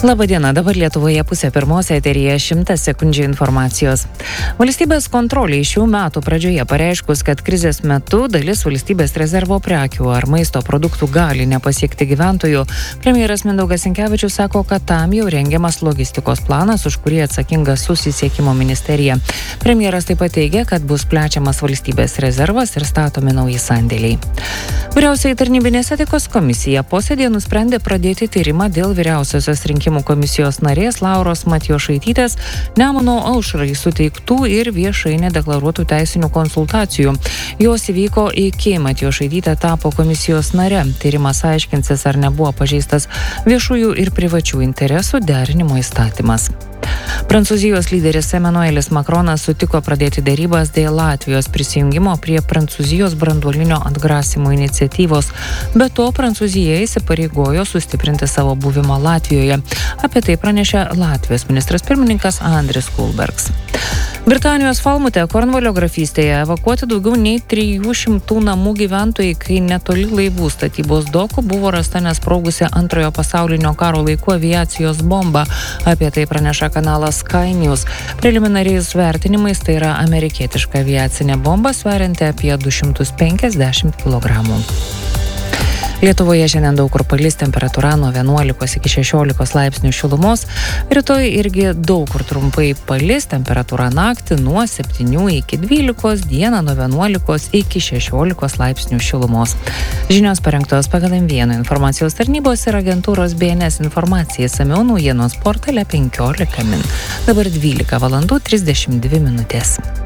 Labadiena, dabar Lietuvoje 9:30 eteryje 100 sekundžių informacijos. Valstybės kontrolė šių metų pradžioje pareiškus, kad krizės metu dalis valstybės rezervo prekių ar maisto produktų gali nepasiekti gyventojų, premjeras Mindaugas Sinkevičius sako, kad tam jau rengiamas logistikos planas, už kurį atsakinga Susisiekimo ministerija. Premjeras taip pat teigia, kad bus plečiamas valstybės rezervas ir statomi nauji sandėliai. Vyriausioji tarnybinės etikos komisija posėdėje nusprendė pradėti tyrimą dėl vyriausiosios rinkimų komisijos narės Lauros Matjošaitytės Nemuno aušrai suteiktų ir viešai nedeklaruotų teisinių konsultacijų. Jos įvyko iki Matjošaitytė tapo komisijos nare. Tyrimas aiškinsis, ar nebuvo pažeistas viešųjų ir privačių interesų derinimo įstatymas. Prancūzijos lyderis Emmanuelis Macronas sutiko pradėti dėrybas dėl Latvijos prisijungimo prie Prancūzijos branduolinio atgrasymo iniciatyvos. Be to, Prancūzija įsipareigojo sustiprinti savo buvimą Latvijoje. Apie tai pranešė Latvijos ministras pirmininkas Andris Kulbergs. Britanijos Falmute, Kornvalio grafystėje, evakuoti daugiau nei 300 namų gyventojai, kai netoli laivų statybos dokų buvo rasta nesprogusi Antrojo pasaulinio karo laikų aviacijos bomba. Apie tai praneša kanalas Sky News. Preliminariais vertinimais tai yra amerikietiška aviacinė bomba, sverianti apie 250 kg. Lietuvoje šiandien daug kur palis, temperatūra nuo 11 iki 16 laipsnių šilumos. Rytoj irgi daug kur trumpai palis, temperatūra naktį nuo 7 iki 12, dieną nuo 11 iki 16 laipsnių šilumos. Žinios parengtos pagal M1 informacijos tarnybos ir agentūros BNS informacija, samiau naujienos portale 15 min. Dabar 12:32.